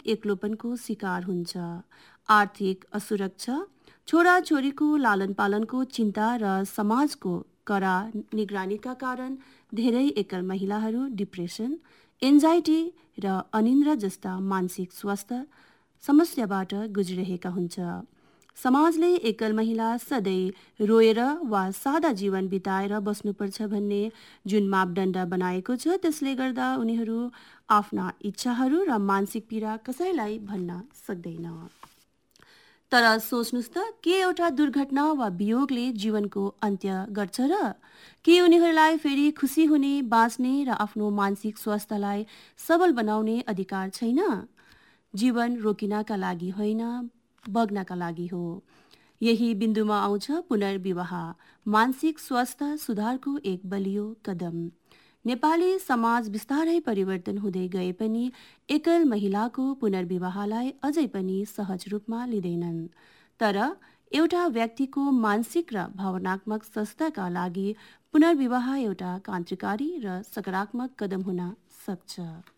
एक्लोपनको शिकार हुन्छ। आर्थिक असुरक्षा, छोराछोरीको लालन पालनको चिन्ता र समाजको कडा निगरानीका कारण धेरै एकल महिलाहरू डिप्रेसन, एन्जाइटी र अनिन्द्रा जस्ता मानसिक स्वास्थ्य समस्याबाट गुज्रिरहेका हुन्छ। समाजले एकल महिला सधैँ रोएर वा सादा जीवन बिताएर बस्नुपर्छ भन्ने जुन मापदण्ड बनाएको छ, त्यसले गर्दा उनीहरू आफ्ना इच्छाहरू र मानसिक पीडा कसैलाई भन्न सक्दैन। तर सोच्नुस् त, के एउटा दुर्घटना वा वियोगले जीवनको अन्त्य गर्छ र? के उनीहरूलाई फेरि खुसी हुने, बाँच्ने र आफ्नो मानसिक स्वास्थ्यलाई सबल बनाउने अधिकार छैन? जीवन रोकिनका लागि होइन, बग्नका लागि हो। यही बिन्दुमा आउँछ पुनर्विवाह, मानसिक स्वास्थ्य सुधारको एक बलियो कदम। नेपाली समाज बिस्तारै परिवर्तन हुँदै गए पनि एकल महिलाको पुनर्विवाहलाई अझै पनि सहज रूपमा लिँदैनन्। तर एउटा व्यक्तिको मानसिक र भावनात्मक स्वास्थ्यका लागि पुनर्विवाह एउटा क्रान्तिकारी र सकारात्मक कदम हुन सक्छ।